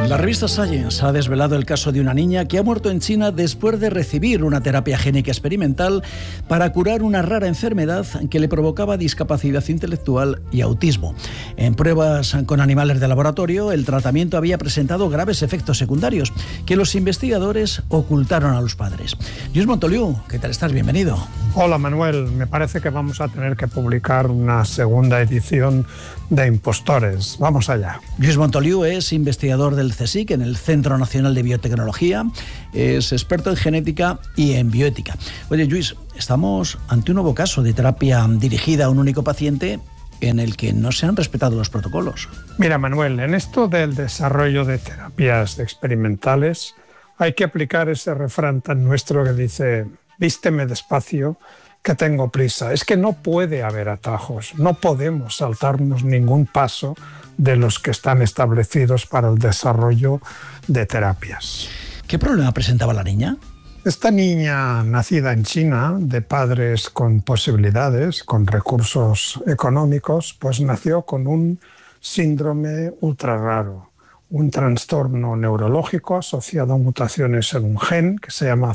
La revista Science ha desvelado el caso de una niña que ha muerto en China después de recibir una terapia génica experimental para curar una rara enfermedad que le provocaba discapacidad intelectual y autismo. En pruebas con animales de laboratorio, el tratamiento había presentado graves efectos secundarios que los investigadores ocultaron a los padres. Lluís Montoliu, ¿qué tal estás? Bienvenido. Hola Manuel, me parece que vamos a tener que publicar una segunda edición de Impostores. Vamos allá. Lluís Montoliu es investigador del CSIC en el Centro Nacional de Biotecnología, es experto en genética y en bioética. Oye Lluís, estamos ante un nuevo caso de terapia dirigida a un único paciente en el que no se han respetado los protocolos. Mira Manuel, en esto del desarrollo de terapias experimentales hay que aplicar ese refrán tan nuestro que dice: vísteme despacio, que tengo prisa. Es que no puede haber atajos, no podemos saltarnos ningún paso de los que están establecidos para el desarrollo de terapias. ¿Qué problema presentaba la niña? Esta niña, nacida en China, de padres con posibilidades, con recursos económicos, pues nació con un síndrome ultra raro, un trastorno neurológico asociado a mutaciones en un gen que se llama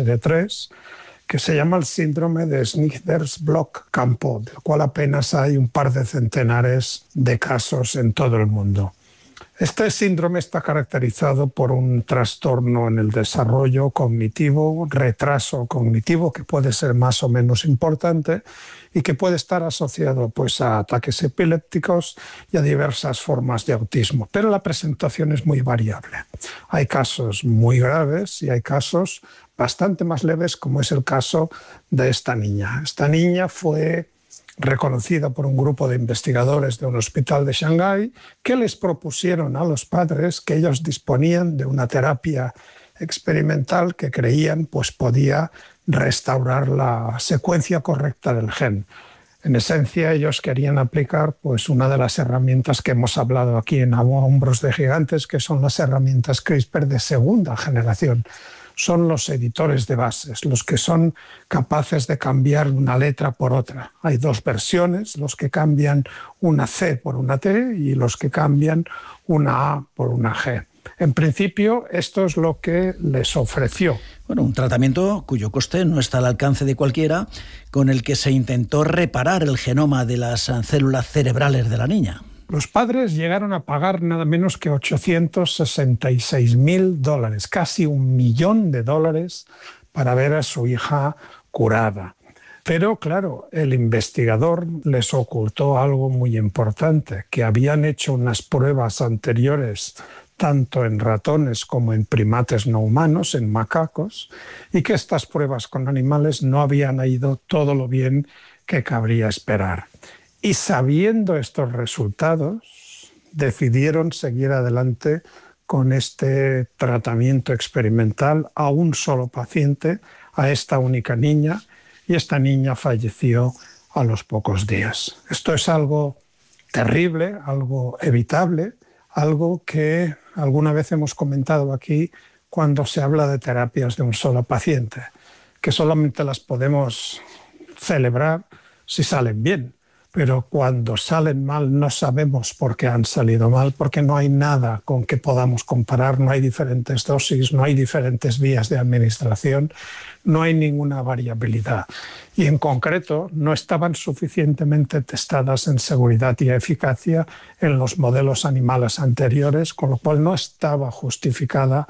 CHD3, que se llama el síndrome de Schnitzler-Block-Campo, del cual apenas hay un par de centenares de casos en todo el mundo. Este síndrome está caracterizado por un trastorno en el desarrollo cognitivo, retraso cognitivo, que puede ser más o menos importante y que puede estar asociado pues, a ataques epilépticos y a diversas formas de autismo. Pero la presentación es muy variable. Hay casos muy graves y hay casos bastante más leves, como es el caso de esta niña. Esta niña fue reconocida por un grupo de investigadores de un hospital de Shanghái que les propusieron a los padres que ellos disponían de una terapia experimental que creían pues, podía restaurar la secuencia correcta del gen. En esencia, ellos querían aplicar pues, una de las herramientas que hemos hablado aquí en Hombros de Gigantes, que son las herramientas CRISPR de segunda generación. Son los editores de bases, los que son capaces de cambiar una letra por otra. Hay dos versiones, los que cambian una C por una T y los que cambian una A por una G. En principio, esto es lo que les ofreció. Bueno, un tratamiento cuyo coste no está al alcance de cualquiera, con el que se intentó reparar el genoma de las células cerebrales de la niña. Los padres llegaron a pagar nada menos que $866.000, casi $1 millón, para ver a su hija curada. Pero claro, el investigador les ocultó algo muy importante, que habían hecho unas pruebas anteriores tanto en ratones como en primates no humanos, en macacos, y que estas pruebas con animales no habían ido todo lo bien que cabría esperar. Y sabiendo estos resultados, decidieron seguir adelante con este tratamiento experimental a un solo paciente, a esta única niña, y esta niña falleció a los pocos días. Esto es algo terrible, algo evitable, algo que alguna vez hemos comentado aquí cuando se habla de terapias de un solo paciente, que solamente las podemos celebrar si salen bien. Pero cuando salen mal no sabemos por qué han salido mal, porque no hay nada con que podamos comparar, no hay diferentes dosis, no hay diferentes vías de administración, no hay ninguna variabilidad. Y en concreto no estaban suficientemente testadas en seguridad y eficacia en los modelos animales anteriores, con lo cual no estaba justificada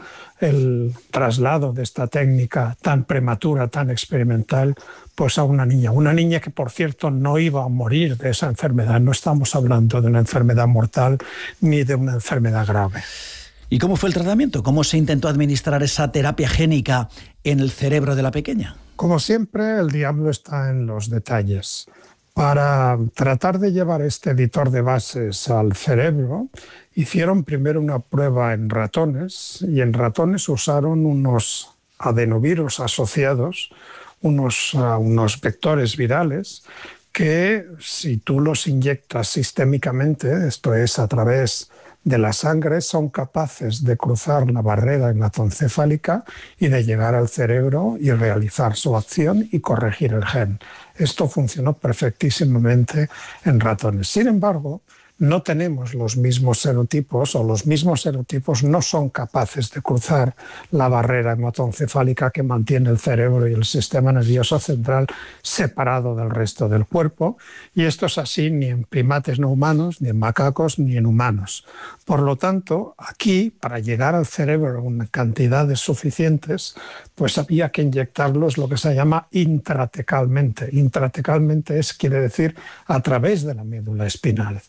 el traslado de esta técnica tan prematura, tan experimental, pues a una niña que por cierto no iba a morir de esa enfermedad. No estamos hablando de una enfermedad mortal ni de una enfermedad grave. ¿Y cómo fue el tratamiento? ¿Cómo se intentó administrar esa terapia génica en el cerebro de la pequeña? Como siempre, el diablo está en los detalles. Para tratar de llevar este editor de bases al cerebro, hicieron primero una prueba en ratones, y en ratones usaron unos adenovirus asociados, unos vectores virales que si tú los inyectas sistémicamente, esto es a través de la sangre, son capaces de cruzar la barrera hematoencefálica y de llegar al cerebro y realizar su acción y corregir el gen. Esto funcionó perfectísimamente en ratones. Sin embargo, no tenemos los mismos serotipos, o los mismos serotipos no son capaces de cruzar la barrera hematoencefálica que mantiene el cerebro y el sistema nervioso central separado del resto del cuerpo, y esto es así ni en primates no humanos, ni en macacos, ni en humanos. Por lo tanto, aquí, para llegar al cerebro en cantidades suficientes, pues había que inyectarlos lo que se llama intratecalmente. Intratecalmente quiere decir a través de la médula espinal.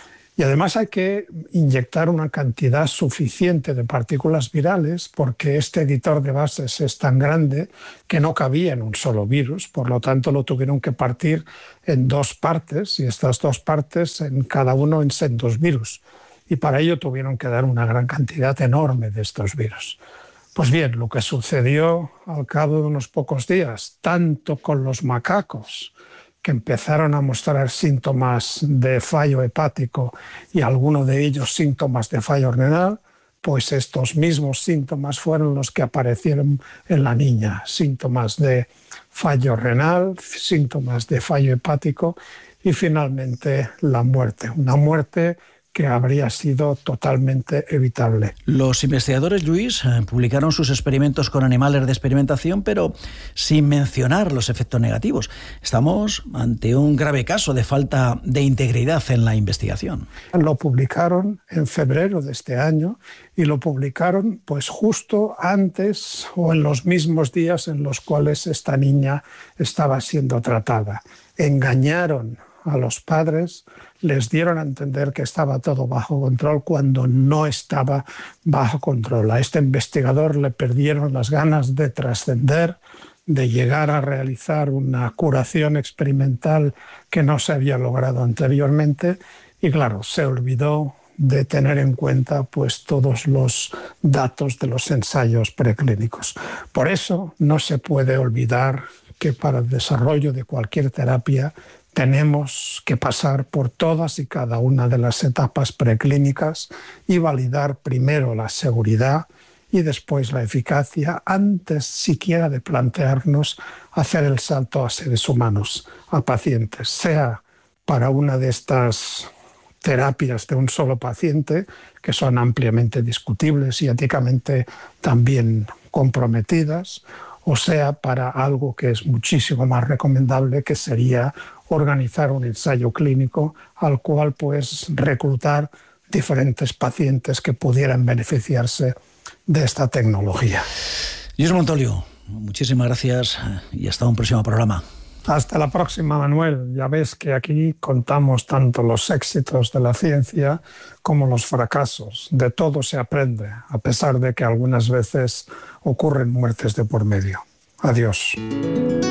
Y además hay que inyectar una cantidad suficiente de partículas virales porque este editor de bases es tan grande que no cabía en un solo virus. Por lo tanto, lo tuvieron que partir en dos partes, y estas dos partes en cada uno en sendos virus. Y para ello tuvieron que dar una gran cantidad enorme de estos virus. Pues bien, lo que sucedió al cabo de unos pocos días, tanto con los macacos, que empezaron a mostrar síntomas de fallo hepático y algunos de ellos síntomas de fallo renal, pues estos mismos síntomas fueron los que aparecieron en la niña. Síntomas de fallo renal, síntomas de fallo hepático y finalmente la muerte. Una muerte que habría sido totalmente evitable. Los investigadores, Luis, publicaron sus experimentos con animales de experimentación, pero sin mencionar los efectos negativos. Estamos ante un grave caso de falta de integridad en la investigación. Lo publicaron en febrero de este año y lo publicaron pues justo antes o en los mismos días en los cuales esta niña estaba siendo tratada. Engañaron a los padres, les dieron a entender que estaba todo bajo control cuando no estaba bajo control. A este investigador le perdieron las ganas de trascender, de llegar a realizar una curación experimental que no se había logrado anteriormente y claro, se olvidó de tener en cuenta pues todos los datos de los ensayos preclínicos. Por eso no se puede olvidar que para el desarrollo de cualquier terapia tenemos que pasar por todas y cada una de las etapas preclínicas y validar primero la seguridad y después la eficacia antes siquiera de plantearnos hacer el salto a seres humanos, a pacientes, sea para una de estas terapias de un solo paciente, que son ampliamente discutibles y éticamente también comprometidas, o sea para algo que es muchísimo más recomendable, que sería organizar un ensayo clínico al cual pues reclutar diferentes pacientes que pudieran beneficiarse de esta tecnología. Luis Montolio, muchísimas gracias y hasta un próximo programa. Hasta la próxima, Manuel. Ya ves que aquí contamos tanto los éxitos de la ciencia como los fracasos. De todo se aprende, a pesar de que algunas veces ocurren muertes de por medio. Adiós.